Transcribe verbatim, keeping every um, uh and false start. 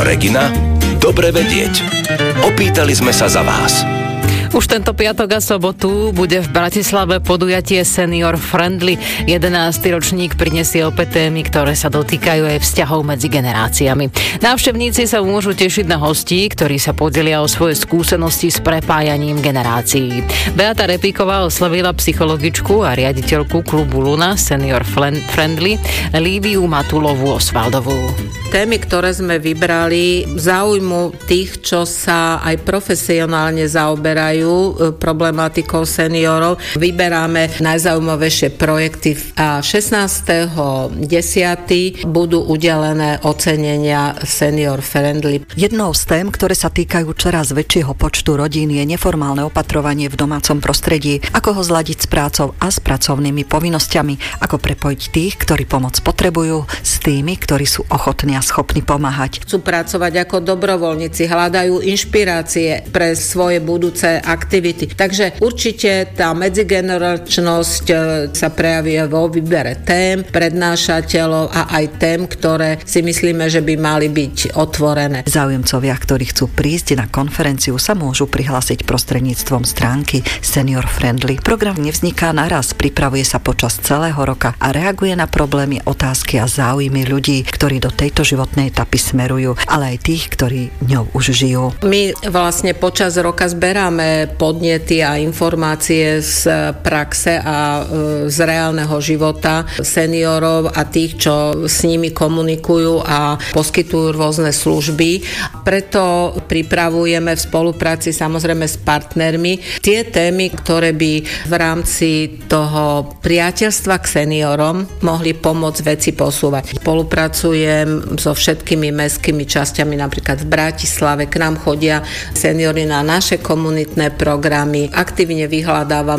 Regina? Dobre vedieť. Opýtali sme sa za vás. Už tento piatok a sobotu bude v Bratislave podujatie Senior Friendly. jedenásty ročník prinesie opäť témy, ktoré sa dotýkajú aj vzťahov medzi generáciami. Návštevníci sa môžu tešiť na hostí, ktorí sa podelia o svoje skúsenosti s prepájaním generácií. Beata Repíková oslovila psychologičku a riaditeľku klubu Luna Senior Friendly Líviu Matulovú Osvaldovú. Témy, ktoré sme vybrali, záujmu tých, čo sa aj profesionálne zaoberajú problematikou seniorov. Vyberáme najzaujímavejšie projekty a šestnásteho desiateho budú udelené ocenenia Senior Friendly. Jednou z tém, ktoré sa týkajú čoraz väčšieho počtu rodín, je neformálne opatrovanie v domácom prostredí, ako ho zladiť s prácou a s pracovnými povinnosťami, ako prepojiť tých, ktorí pomoc potrebujú, s tými, ktorí sú ochotní a schopní pomáhať. Chcú pracovať ako dobrovoľníci, hľadajú inšpirácie pre svoje budúce aktivity. Takže určite tá medzigeneračnosť sa prejaví vo výbere tém, prednášateľov a aj tém, ktoré si myslíme, že by mali byť otvorené. Záujemcovia, ktorí chcú prísť na konferenciu, sa môžu prihlásiť prostredníctvom stránky Senior Friendly. Program nevzniká naraz, pripravuje sa počas celého roka a reaguje na problémy, otázky a záujmy ľudí, ktorí do tejto životnej etapy smerujú, ale aj tých, ktorí ňou už žijú. My vlastne počas roka zberáme podnety a informácie z praxe a z reálneho života seniorov a tých, čo s nimi komunikujú a poskytujú rôzne služby. Preto pripravujeme v spolupráci samozrejme s partnermi tie témy, ktoré by v rámci toho priateľstva k seniorom mohli pomôcť veci posúvať. Spolupracujem so všetkými mestskými časťami, napríklad v Bratislave, k nám chodia seniori na naše komunitné programy, aktívne vyhľadávam